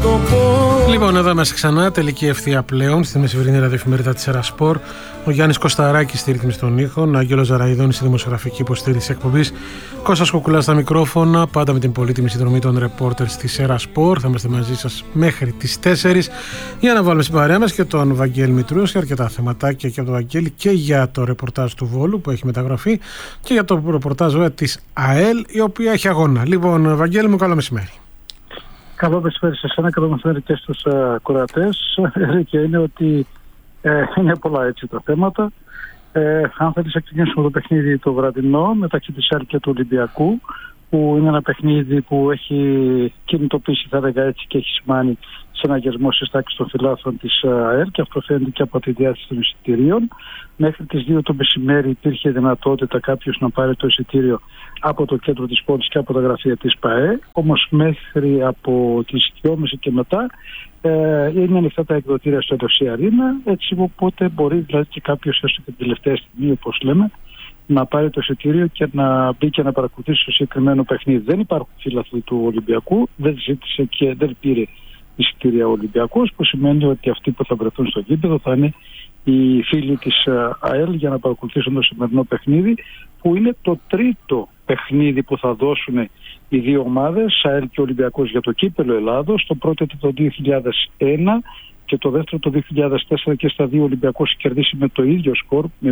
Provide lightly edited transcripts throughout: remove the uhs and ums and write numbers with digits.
Λοιπόν, εδώ είμαστε ξανά, τελική ευθεία πλέον στη μεσημερινή ραδιοεφημερίδα της Ερασπορ. Ο Γιάννης Κωσταράκης στη ρύθμιση των ήχων, ο Αγγέλος Ζαραϊδόνης στη δημοσιογραφική υποστήριξη εκπομπής, Κώστας Κουκουλάς στα μικρόφωνα, πάντα με την πολύτιμη συνδρομή των ρεπόρτερς της Ερασπορ. Θα είμαστε μαζί σας μέχρι τις 4 για να βάλουμε στην παρέα μας και τον Βαγγέλη Μητρούος και αρκετά θεματάκια και από τον Βαγγέλη και για το ρεπορτάζ του Βόλου που έχει μεταγραφεί και για το ρεπορτάζ της ΑΕΛ, η οποία έχει αγώνα. Λοιπόν, Βαγγέλη μου, καλό μεσημέρι. Καλό μεσημέρι σε εσένα, καλό μεσημέρι και στους ακροατές. Και είναι ότι είναι πολλά έτσι τα θέματα. Αν θέλεις να ξεκινήσουμε το παιχνίδι το βραδινό μεταξύ της ΑΕΛ και του Ολυμπιακού, που είναι ένα παιχνίδι που έχει κινητοποιήσει, θα έλεγα έτσι, και έχει σημάνει συναγερμό στις τάξεις των φιλάθλων της ΑΕΛ, και αυτό φαίνεται και από τη διάθεση των εισιτηρίων. Μέχρι τις 2 το μεσημέρι υπήρχε δυνατότητα κάποιος να πάρει το εισιτήριο από το κέντρο της πόλης και από τα γραφεία της ΠΑΕ. Όμως μέχρι από τις 2.30 και μετά είναι ανοιχτά τα εκδοτήρια στο Ελευσή Αρίνα, έτσι οπότε μπορεί δηλαδή και κάποιος έστω και την τελευταία στιγμή, όπως λέμε, να πάρει το εισιτήριο και να μπει και να παρακολουθήσει το συγκεκριμένο παιχνίδι. Δεν υπάρχουν φίλαθλοι του Ολυμπιακού, δεν ζήτησε και δεν πήρε εισιτήρια ο Ολυμπιακός, που σημαίνει ότι αυτοί που θα βρεθούν στο γήπεδο θα είναι οι φίλοι της ΑΕΛ για να παρακολουθήσουν το σημερινό παιχνίδι, που είναι το τρίτο παιχνίδι που θα δώσουν οι δύο ομάδες, ΑΕΛ και Ολυμπιακός, για το κύπελλο Ελλάδος. Το πρώτο ήταν το 2001 και το δεύτερο το 2004, και στα δύο Ολυμπιακός κερδίσει με το ίδιο σκορ, με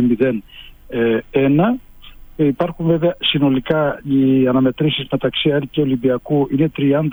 0-1. Υπάρχουν βέβαια συνολικά οι αναμετρήσεις μεταξύ ΑΕΛ και Ολυμπιακού είναι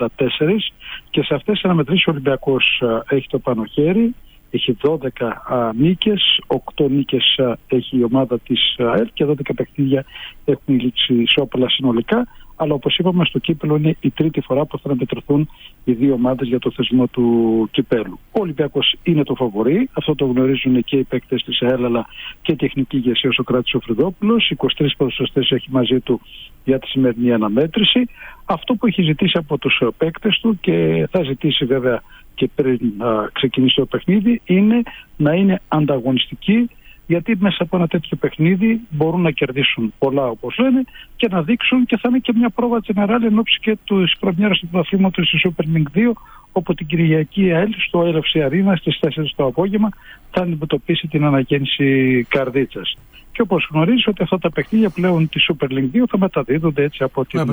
34, και σε αυτές τις αναμετρήσεις ο Ολυμπιακός έχει το πάνω χέρι, έχει 12 νίκες, 8 νίκες έχει η ομάδα της ΑΕΛ και 12 παιχνίδια έχουν λήξει ισόπαλα συνολικά. Αλλά όπως είπαμε, στο κύπελλο είναι η τρίτη φορά που θα αναμετρηθούν οι δύο ομάδες για το θεσμό του κυπέλλου. Ο Ολυμπιακός είναι το φαβορί, αυτό το γνωρίζουν και οι παίκτες της ΑΕΛ αλλά και η τεχνική ηγεσία, ο Σωκράτης ο Φρυδόπουλος. 23 ποδοσφαιριστές έχει μαζί του για τη σημερινή αναμέτρηση. Αυτό που έχει ζητήσει από τους παίκτες του, και θα ζητήσει βέβαια και πριν ξεκινήσει το παιχνίδι, είναι να είναι ανταγωνιστικοί, γιατί μέσα από ένα τέτοιο παιχνίδι μπορούν να κερδίσουν πολλά, όπως λένε, και να δείξουν, και θα είναι και μια πρόβα τζενεράλ εν ώψη και της πρεμιέρας του πρωταθλήματος στη Super League 2, όπου την Κυριακή ΑΕΛ στο Ελευσή Αρίνα στις 4 το απόγευμα θα αντιμετωπίσει την αναγέννηση Καρδίτσας. Και όπως γνωρίζεις ότι αυτά τα παιχνίδια πλέον τη Super League 2 θα μεταδίδονται έτσι από την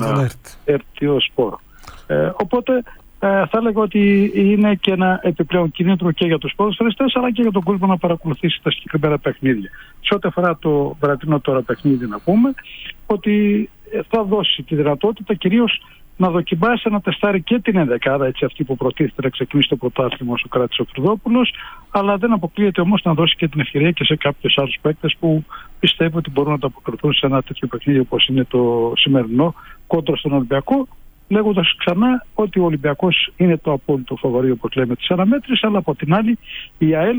ΕΡΤ Σπορ. Οπότε θα έλεγα ότι είναι και ένα επιπλέον κίνητρο και για τους ποδοσφαιριστές αλλά και για τον κόσμο να παρακολουθήσει τα συγκεκριμένα παιχνίδια. Σε ό,τι αφορά το βραδινό τώρα παιχνίδι, να πούμε ότι θα δώσει τη δυνατότητα κυρίως να δοκιμάσει, να τεστάρει και την ενδεκάδα, έτσι, αυτή που προτίθεται να ξεκινήσει το πρωτάθλημα ο Σωκράτης ο Φρυδόπουλος, αλλά δεν αποκλείεται όμως να δώσει και την ευκαιρία και σε κάποιους άλλους παίκτες που πιστεύω ότι μπορούν να το αποκριθούν σε ένα τέτοιο παιχνίδι όπως είναι το σημερινό κόντρα στον Ολυμπιακό, λέγοντας ξανά ότι ο Ολυμπιακός είναι το απόλυτο φαβορί, όπως λέμε, της αναμέτρησης, αλλά από την άλλη η ΑΕΛ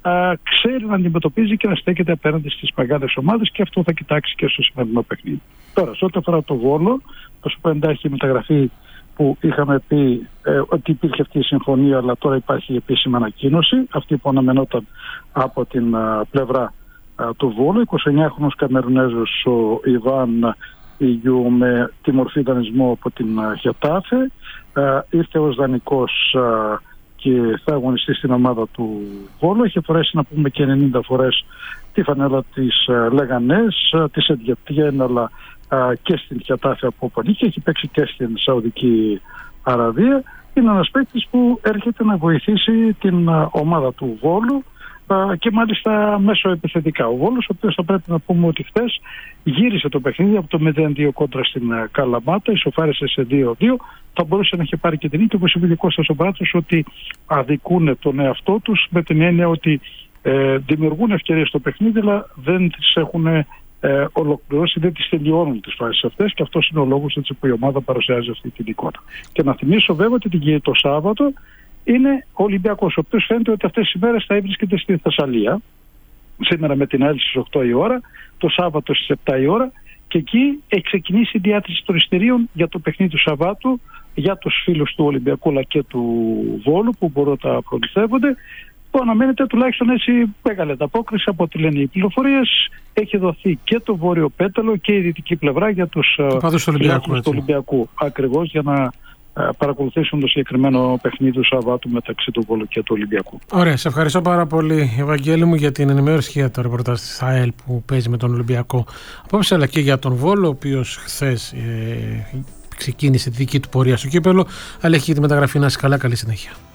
ξέρει να αντιμετωπίζει και να στέκεται απέναντι στις μεγάλες ομάδες, και αυτό θα κοιτάξει και στο σημερινό παιχνίδι. Τώρα, σε ό,τι αφορά το Βόλο, το ΣΟΠΕΝΤΑ έχει μεταγραφεί, που είχαμε πει ότι υπήρχε αυτή η συμφωνία, αλλά τώρα υπάρχει επίσημη ανακοίνωση, αυτή που αναμενόταν από την πλευρά του Βόλου. 29χρονος Καμερουνέζος ο Ιβάν Ιγιού με τη μορφή δανεισμού από την Χετάφε, ήρθε ως δανεικός και θα αγωνιστεί στην ομάδα του Βόλου. Έχει φορέσει, να πούμε, και 90 φορές τη φανέλα της Λεγανές, της Εντιατιέν, αλλά και στην Χετάφε από όπου ανήκει. Έχει παίξει και στην Σαουδική Αραβία. Είναι ένας παίκτης που έρχεται να βοηθήσει την ομάδα του Βόλου, και μάλιστα μέσω επιθετικά. Ο Βόλος, ο οποίος θα πρέπει να πούμε ότι χθες γύρισε το παιχνίδι από το 0-2 κόντρα στην Καλαμάτα, ισοφάρισε σε 2-2. Θα μπορούσε να είχε πάρει και την νίκη, όπως είπε ο Κώστας ο Μπράτσος, ότι αδικούν τον εαυτό τους, με την έννοια ότι δημιουργούν ευκαιρίες στο παιχνίδι, αλλά δεν τις έχουν ολοκληρώσει, δεν τις τελειώνουν τις φάσεις αυτές, και αυτός είναι ο λόγος έτσι που η ομάδα παρουσιάζει αυτή την εικόνα. Και να θυμίσω βέβαια ότι το Σάββατο είναι ο Ολυμπιακός, ο οποίος φαίνεται ότι αυτές τις ημέρες θα βρίσκεται στη Θεσσαλία. Σήμερα με την ΑΕΛ στις 8 η ώρα, το Σάββατο στις 7 η ώρα, και εκεί έχει ξεκινήσει η διάθεση των εισιτηρίων για το παιχνίδι του Σαββάτου για τους φίλους του Ολυμπιακού αλλά και του Βόλου, που μπορούν να τα προληφθεύονται, που αναμένεται τουλάχιστον έτσι μεγάλη ανταπόκριση από ό,τι λένε οι πληροφορίες. Έχει δοθεί και το βόρειο πέταλο και η δυτική πλευρά για τους φίλους του Ολυμπιακού, ακριβώς, για να παρακολουθήσουν το συγκεκριμένο παιχνίδι του Σαββάτου μεταξύ του Βόλου και του Ολυμπιακού. Ωραία, σε ευχαριστώ πάρα πολύ, Ευαγγέλη μου, για την ενημέρωση και για το ρεπορτάζ της ΑΕΛ που παίζει με τον Ολυμπιακό απόψε, αλλά και για τον Βόλο, ο οποίος χθες ξεκίνησε τη δική του πορεία στο κύπελο, αλλά έχει και τη μεταγραφή. Να είσαι καλά, καλή συνέχεια.